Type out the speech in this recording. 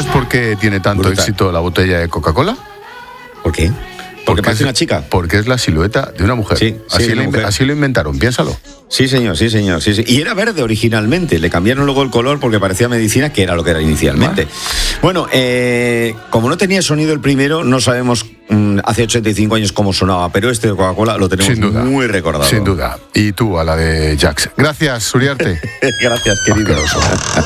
sabes por qué tiene tanto éxito la botella de Coca-Cola? ¿Por qué? Porque parece una chica. Porque es la silueta de una mujer. Sí, así lo inventaron, piénsalo. Sí, señor. Sí. Y era verde originalmente. Le cambiaron luego el color porque parecía medicina, que era lo que era inicialmente. Bueno, como no tenía sonido el primero, no sabemos hace 85 años cómo sonaba, pero este de Coca-Cola lo tenemos muy recordado. Sin duda. Y tú a la de Jax. Gracias, Uriarte. Gracias, querido.